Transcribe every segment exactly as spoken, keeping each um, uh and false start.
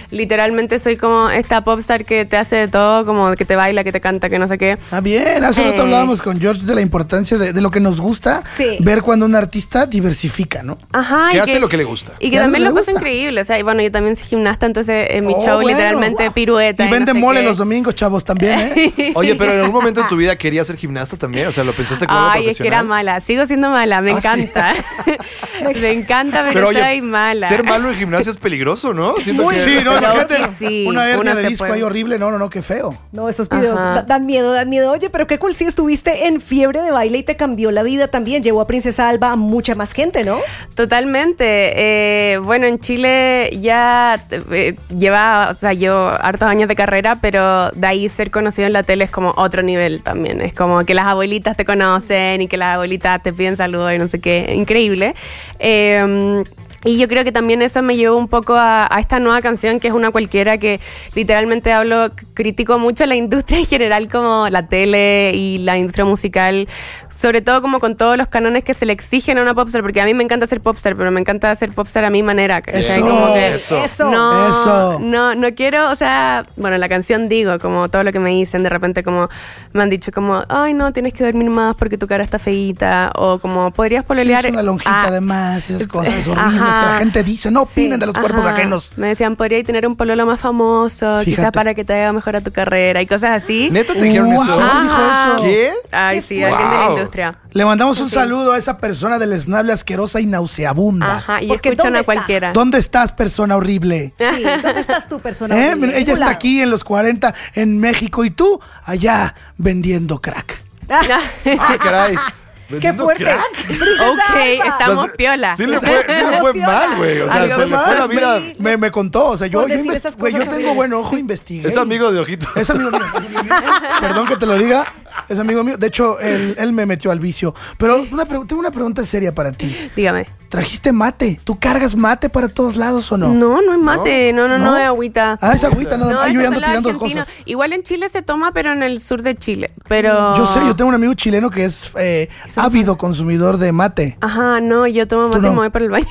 literalmente soy como esta popstar que te hace de todo, como que te baila, que te canta, que no sé qué. Ah, bien, hace rato Eh. hablábamos con George de la importancia de, de lo que nos gusta, Sí. ver cuando un artista diversifica, ¿no? Ajá. Que y hace lo que le gusta. Y Que que hace también lo lo que pasa le gusta. increíble. O sea, y bueno, yo también soy gimnasta, entonces en mi Oh, show bueno, literalmente wow. pirueta. Y no vende sé mole qué. los domingos, chavos, también, ¿eh? Oye, pero en algún momento en tu vida querías ser gimnasta también, o sea, ¿lo pensaste como algo Ay, es que era profesional? mala. Sigo siendo mala. Me Ah, ¿sí? encanta. Me encanta, pero, Pero oye, soy mala. ser malo en gimnasia es peligroso, ¿no? Siento Muy- que... Sí, no, Pero imagínate sí, sí, una hernia uno de se disco puede. ahí horrible, no, no, no, qué feo. No, esos videos Ajá. da- dan miedo, dan miedo. Oye, pero qué cool si estuviste en fiebre de baile y te cambió la vida también. Llevó a Princesa Alba a mucha más gente, ¿no? Totalmente. Eh, bueno, en Chile ya eh, lleva, o sea, yo hartos años de carrera, pero de ahí ser conocido en la tele es como otro nivel también. Es como que las abuelitas te conocen y que las abuelitas te piden saludos y no sé qué. Increíble. Eh, Y yo creo que también eso me llevó un poco a, a esta nueva canción, que es una cualquiera, que literalmente hablo, critico mucho la industria en general, como la tele y la industria musical, sobre todo como con todos los cánones que se le exigen a una popstar, porque a mí me encanta ser popstar, pero me encanta ser popstar a mi manera. ¿cachai? Eso, Como que eso. Eso. No, Eso. no, no quiero, o sea, bueno, la canción digo, como todo lo que me dicen, de repente como me han dicho como, ay no, tienes que dormir más porque tu cara está feíta, o como podrías pololear. Es una lonjita Ah, de más y esas cosas horribles Ajá. que la gente dice, no opinen Sí, de los cuerpos Ajá. ajenos. Me decían, podría tener un pololo más famoso, Fíjate. quizás para que te haga mejor a tu carrera y cosas así. ¿Neta te dijeron Wow. eso? ¿Quién te dijo Ajá. eso? ¿Qué? Ay, Qué sí, fuerte. alguien de la Wow. industria. Le mandamos un Sí. saludo a esa persona deleznable, asquerosa y nauseabunda. Ajá, y Porque escuchan ¿dónde a está? cualquiera. ¿Dónde estás, persona horrible? Sí, ¿dónde estás tú, persona? ¿Eh? horrible? Ella está Ningún aquí en los cuarenta en México y tú allá vendiendo crack. lado. Ah, caray. ¡Qué ¿Vendiendo fuerte! crack? Princesa Ok, Alba. estamos O sea, piola. Sí le fue, sí le fue Piola. mal, güey. O sea, Algo se le fue la más, vida. Sí. Me, me contó, o sea, yo, Por yo, decir invest- esas güey, yo cosas tengo horribles. buen ojo, investigué. Es amigo de Ojito. Es amigo mío. Perdón que te lo diga. Es amigo mío. De hecho, él, él me metió al vicio. Pero una pre- tengo una pregunta seria para ti. Dígame. ¿Trajiste mate? ¿Tú cargas mate para todos lados o no? No, no es mate, no, no, no, ¿No? es agüita. Ah, es agüita, nada más. Ay, yo esos ya ando son los tirando argentinos. cosas. Igual en Chile se toma, pero en el sur de Chile. Pero. Yo sé, yo tengo un amigo chileno que es eh, ávido consumidor de mate. Ajá, no, yo tomo Tú mate no. y me voy para el baño.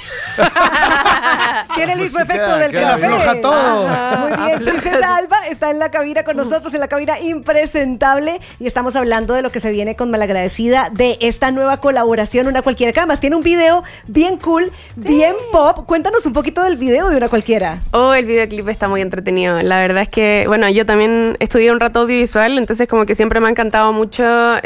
Tiene el Pues mismo sí, efecto queda- del queda café. bien. Afloja todo. Ajá, muy bien. Princesa Alba está en la cabina con nosotros, en la cabina impresentable. Y estamos hablando de lo que se viene con Malagradecida, de esta nueva colaboración, Una Cualquiera. Que además tiene un video bien cool, bien pop. Cuéntanos un poquito del video de Una Cualquiera. Oh, el videoclip está muy entretenido. La verdad es que, bueno, yo también estudié un rato audiovisual, entonces como que siempre me ha encantado mucho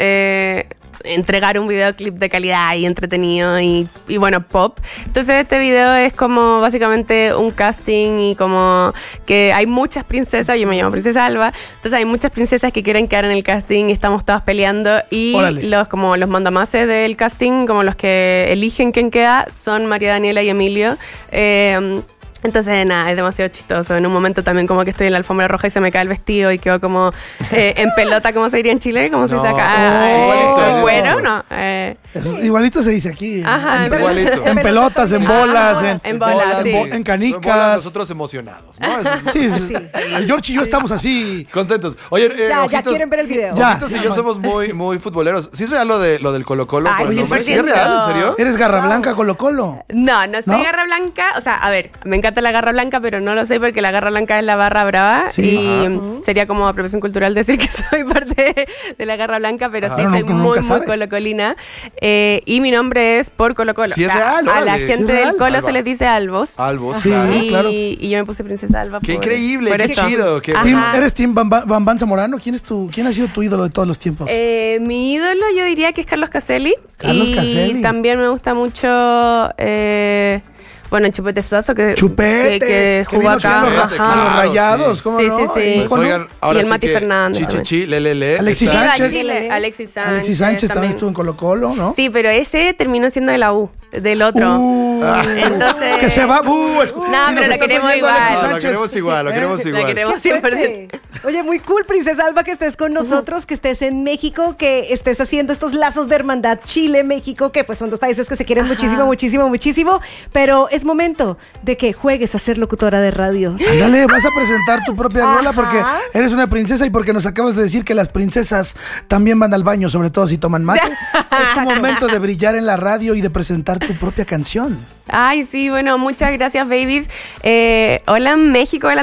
eh, entregar un videoclip de calidad y entretenido y, y bueno, pop. Entonces este video es como básicamente un casting y como que hay muchas princesas, yo me llamo Princesa Alba, entonces hay muchas princesas que quieren quedar en el casting y estamos todas peleando y Órale. los como los mandamases del casting, como los que eligen quién queda, son María Daniela y Emilio. Eh, Entonces, nada, es demasiado chistoso. En un momento también como que estoy en la alfombra roja y se me cae el vestido y quedo como eh, en pelota, como se diría en Chile, como se No. dice acá. Oh, Eh, igualito. bueno, ¿no? Eh, Es- igualito se dice aquí. Ajá, en, en Igualito. en pelotas, en Ah, bolas, bolas. en, En bolas, sí. bo- en canicas. bolas, nosotros emocionados, ¿no? Es- Sí, sí. El George y yo estamos así. Contentos. Oye, eh, Ya, ya Ojitos, quieren ver el video. Ya. Ojitos y yo somos muy, muy futboleros. ¿Sí es real lo de lo del Colo Colo? Ay, por el sí, nombre? por ¿Sí es real? ¿En cierto. serio? Eres garra blanca Colo Colo. no, no soy ¿No? garra blanca. O sea, a ver, me encanta la garra blanca, pero no lo soy porque la garra blanca es la barra brava. Sí. Y mm, sería como apropiación cultural decir que soy parte de la garra blanca, pero Ajá. sí No, soy nunca- muy, nunca muy sabe. colocolina. Eh, y mi nombre es por Colo Colo. Sí es real, a la órale. gente Sí es real. del Colo Alba. se les dice albos. Albos, Sí. claro. y, claro. y yo me puse Princesa Alba. Qué por- increíble, por qué eso. chido, qué Ajá. Team- ¿Eres Team Van, Van, Van Zamorano? ¿Quién, es tu, ¿Quién ha sido tu ídolo de todos los tiempos? Eh, mi ídolo yo diría que es Carlos Caselli. Carlos y Caselli. también me gusta mucho, eh, bueno, Chupete Suazo, que, Chupete, que, que jugó vino aquí acá. a los, ra- Chupete, a los claro, rayados, sí. ¿cómo Sí, no? sí, sí. Pues Ícono. oigan, ahora Y el sí Mati que Fernández Chi, chi, también. chi, le, le, le. Alexis Está- Sánchez. Chile, Alexis Sánchez. Alexis Sánchez también estuvo en Colo Colo, ¿no? Sí, pero ese terminó siendo de la U, del otro. Uh, Entonces- que se va. Uh, escu- No, si pero nos lo estás queremos oyendo, igual. Alexis No, lo Sánchez, queremos igual, lo ¿eh? queremos La igual. queremos Qué cien por ciento. fuerte. Oye, muy cool, Princesa Alba, que estés con nosotros, que estés en México, que estés haciendo estos lazos de hermandad Chile-México, que pues son dos países que se quieren Ajá. muchísimo, muchísimo, muchísimo. Pero es momento de que juegues a ser locutora de radio. Ándale, vas a presentar tu propia Ajá. rola porque eres una princesa y porque nos acabas de decir que las princesas también van al baño, sobre todo si toman mate. Es tu momento de brillar en la radio y de presentar tu propia canción. Ay, sí, bueno, muchas gracias, babies. Eh, hola, México. Hola,